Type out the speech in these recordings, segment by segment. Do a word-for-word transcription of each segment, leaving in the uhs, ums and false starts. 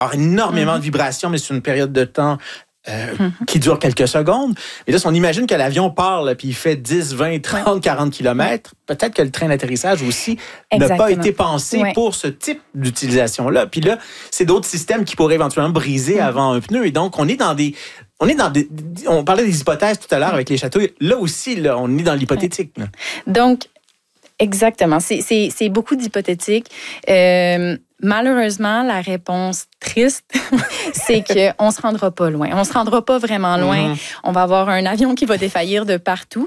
avoir énormément mm-hmm. de vibrations, mais sur une période de temps Euh, mm-hmm. qui dure quelques secondes. Mais là, si on imagine que l'avion part, là, puis il fait dix, vingt, trente, quarante kilomètres, peut-être que le train d'atterrissage aussi Exactement. n'a pas été pensé ouais. pour ce type d'utilisation-là. Puis là, c'est d'autres systèmes qui pourraient éventuellement briser mm-hmm. avant un pneu. Et donc, on est dans des... On est dans des... On parlait des hypothèses tout à l'heure avec les châteaux. Là aussi, là, on est dans l'hypothétique. Là. Donc, exactement. C'est, c'est, c'est beaucoup d'hypothétique. Euh, malheureusement, la réponse triste, c'est qu'on ne se rendra pas loin. On ne se rendra pas vraiment loin. Mm-hmm. On va avoir un avion qui va défaillir de partout.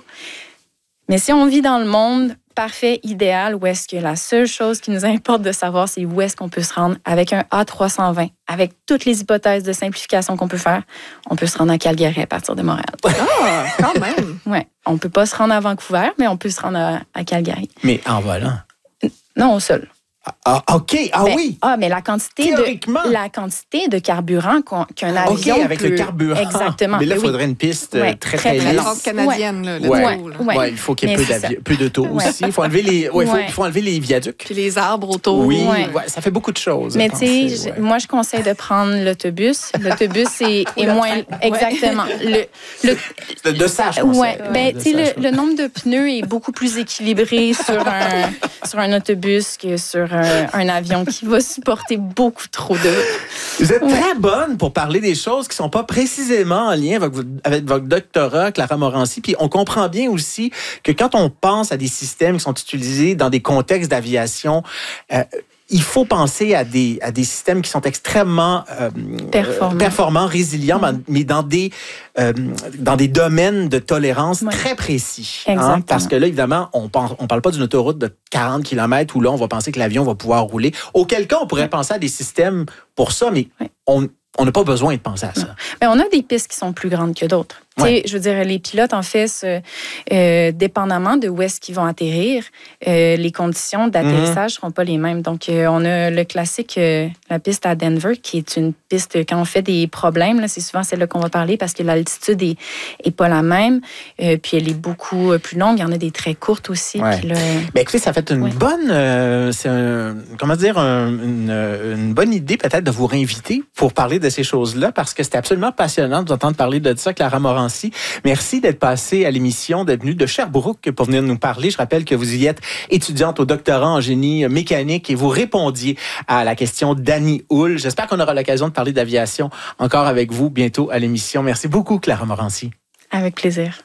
Mais si on vit dans le monde parfait, idéal, où est-ce que la seule chose qui nous importe de savoir, c'est où est-ce qu'on peut se rendre avec un A trois cent vingt, avec toutes les hypothèses de simplification qu'on peut faire, on peut se rendre à Calgary à partir de Montréal. Ah, quand même! Oui, on ne peut pas se rendre à Vancouver, mais on peut se rendre à, à Calgary. Mais en volant? Non, au sol. Ah, OK. Ah ben, oui. Ah, mais la quantité de la quantité de carburant qu'un avion OK, avec peut... le carburant. Exactement. Mais là, il oui. faudrait une piste ouais, très, très, très lisse. La canadienne, là, le ouais. taux, là. Ouais. Ouais, il faut qu'il y ait mais peu, d'avi- peu de taux ouais. aussi. Il faut enlever les, ouais, ouais. faut, faut enlever les viaducs. Puis les arbres autour. Oui, ouais. Ouais, ça fait beaucoup de choses. Mais tu sais, ouais. moi, je conseille de prendre l'autobus. L'autobus est, est moins... Exactement. Le, le... De, de ça, je pense. Ouais. Ben, tu sais, le, le nombre de pneus est beaucoup plus équilibré sur un, sur un autobus que sur un, un avion qui va supporter beaucoup trop de... Vous êtes très bonne pour parler des choses qui ne sont pas précisément en lien avec, avec votre doctorat, Clara Morancy. Puis on comprend bien aussi que quand on pense à des systèmes qui sont utilisés dans des contextes d'aviation, euh, il faut penser à des, à des systèmes qui sont extrêmement euh, performants, performants résilients, mmh. mais dans des, euh, dans des domaines de tolérance ouais. très précis. Hein? Parce que là, évidemment, on ne on parle pas d'une autoroute de quarante kilomètres où là, on va penser que l'avion va pouvoir rouler. Auquel cas, on pourrait ouais. penser à des systèmes pour ça, mais ouais. on on n'a pas besoin de penser à ça. Non. Mais on a des pistes qui sont plus grandes que d'autres. Ouais. Je veux dire, les pilotes, en fait, ce, euh, dépendamment de où est-ce qu'ils vont atterrir, euh, les conditions d'atterrissage ne mmh. seront pas les mêmes. Donc, euh, on a le classique, euh, la piste à Denver, qui est une piste, quand on fait des problèmes, là, c'est souvent celle-là qu'on va parler parce que l'altitude n'est est pas la même. Euh, puis, elle est beaucoup plus longue. Il y en a des très courtes aussi. Ouais. Puis là, ben, écoutez, ça fait une ouais. bonne, euh, c'est un, comment dire, un, une, une bonne idée peut-être de vous réinviter pour parler de ces choses-là parce que c'était absolument passionnant de vous entendre parler de ça, Clara Morancy. Merci d'être passée à l'émission, d'être venue de Sherbrooke pour venir nous parler. Je rappelle que vous y êtes étudiante au doctorat en génie mécanique et vous répondiez à la question d'Annie Houle. J'espère qu'on aura l'occasion de parler d'aviation encore avec vous bientôt à l'émission. Merci beaucoup, Clara Morancy. Avec plaisir.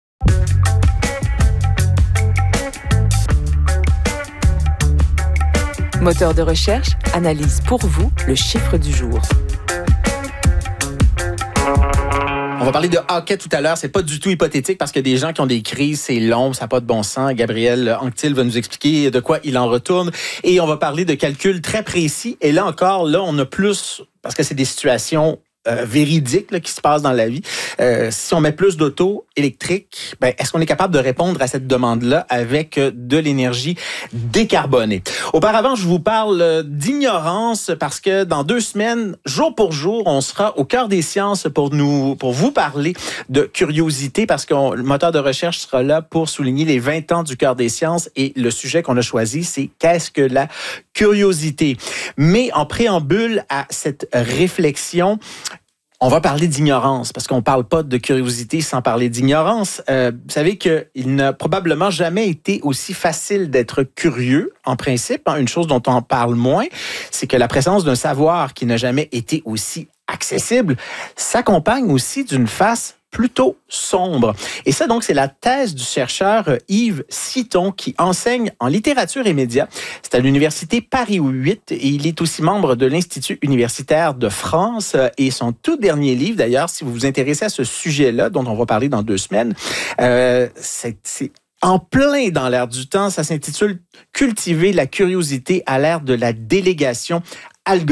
Moteur de recherche analyse pour vous le chiffre du jour. On va parler de hockey tout à l'heure. C'est pas du tout hypothétique parce que des gens qui ont des crises, c'est long, ça n'a pas de bon sens. Gabriel Anctil va nous expliquer de quoi il en retourne. Et on va parler de calculs très précis. Et là encore, là, on a plus, parce que c'est des situations Euh, véridiques là, qui se passent dans la vie. Euh, si on met plus d'auto électriques, ben, est-ce qu'on est capable de répondre à cette demande-là avec euh, de l'énergie décarbonée? Auparavant, je vous parle euh, d'ignorance parce que dans deux semaines, jour pour jour, on sera au cœur des sciences pour nous, pour vous parler de curiosité parce que on, le moteur de recherche sera là pour souligner les vingt ans du cœur des sciences et le sujet qu'on a choisi, c'est qu'est-ce que la curiosité? Mais en préambule à cette réflexion, on va parler d'ignorance, parce qu'on ne parle pas de curiosité sans parler d'ignorance. Euh, vous savez qu'il n'a probablement jamais été aussi facile d'être curieux, en principe. Une chose dont on parle moins, c'est que la présence d'un savoir qui n'a jamais été aussi accessible s'accompagne aussi d'une face plutôt sombre. Et ça, donc, c'est la thèse du chercheur Yves Citon qui enseigne en littérature et médias. C'est à l'Université Paris huit et il est aussi membre de l'Institut universitaire de France. Et son tout dernier livre, d'ailleurs, si vous vous intéressez à ce sujet-là, dont on va parler dans deux semaines, euh, c'est... c'est en plein dans l'air du temps, ça s'intitule « Cultiver la curiosité à l'ère de la délégation algorithmique ».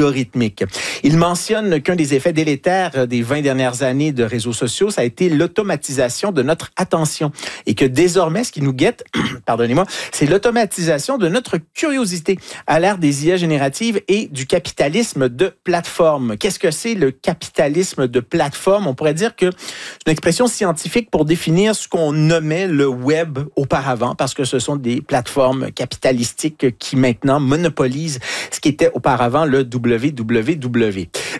Il mentionne qu'un des effets délétères des vingt dernières années de réseaux sociaux, ça a été l'automatisation de notre attention et que désormais, ce qui nous guette, pardonnez-moi, c'est l'automatisation de notre curiosité à l'ère des I A génératives et du capitalisme de plateforme. Qu'est-ce que c'est le capitalisme de plateforme? On pourrait dire que c'est une expression scientifique pour définir ce qu'on nommait le web auparavant, parce que ce sont des plateformes capitalistiques qui maintenant monopolisent ce qui était auparavant le www.